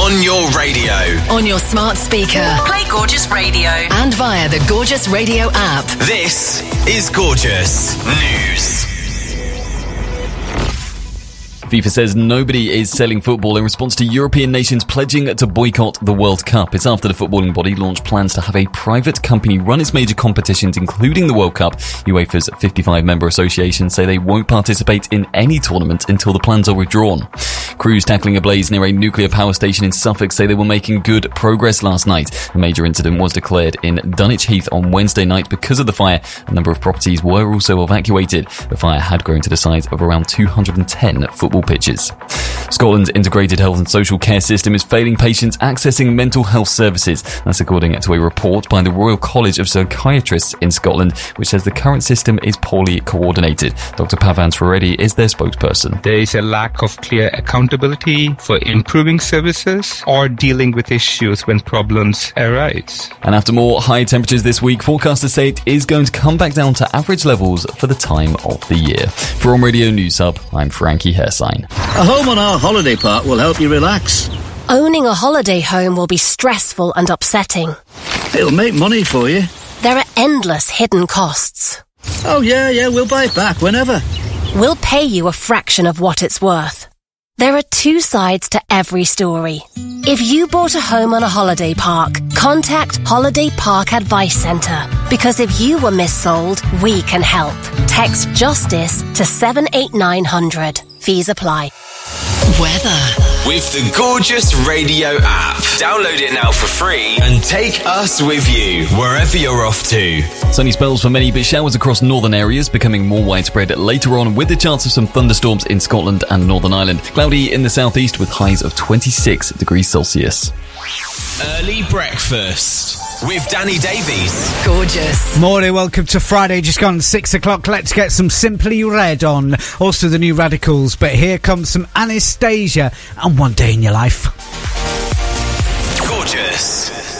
On your radio. On your smart speaker. Play Gorgeous Radio. And via the Gorgeous Radio app. This is Gorgeous News. FIFA says nobody is selling football in response to European nations pledging to boycott the World Cup. It's after the footballing body launched plans to have a private company run its major competitions, including the World Cup. UEFA's 55-member association say they won't participate in any tournament until the plans are withdrawn. Crews tackling a blaze near a nuclear power station in Suffolk say they were making good progress last night. A major incident was declared in Dunwich Heath on Wednesday night because of the fire. A number of properties were also evacuated. The fire had grown to the size of around 210 football pitches. Scotland's integrated health and social care system is failing patients accessing mental health services. That's according to a report by the Royal College of Psychiatrists in Scotland, which says the current system is poorly coordinated. Dr. Pavan Trivedi is their spokesperson. There is a lack of clear accountability for improving services or dealing with issues when problems arise. And after more high temperatures this week, forecasters say it is going to come back down to average levels for the time of the year. For On Radio News Hub, I'm Frankie Hairsign. A home on our holiday park will help you relax. Owning a holiday home will be stressful and upsetting. It'll make money for you. There are endless hidden costs. Oh yeah, we'll buy it back whenever. We'll pay you a fraction of what it's worth. There are two sides to every story. If you bought a home on a holiday park, contact Holiday Park Advice Centre. Because if you were missold, we can help. Text JUSTICE to 78900. Fees apply. Weather. With the Gorgeous Radio app. Download it now for free and take us with you wherever you're off to. Sunny spells for many, but showers across northern areas becoming more widespread later on, with the chance of some thunderstorms in Scotland and Northern Ireland. Cloudy in the southeast with highs of 26 degrees Celsius. Early breakfast with Danny Davies. Gorgeous. Morning, welcome to Friday, just gone 6 o'clock. Let's get some Simply Red on. Also the New Radicals, but here comes some Anastasia and One Day in Your Life. Gorgeous.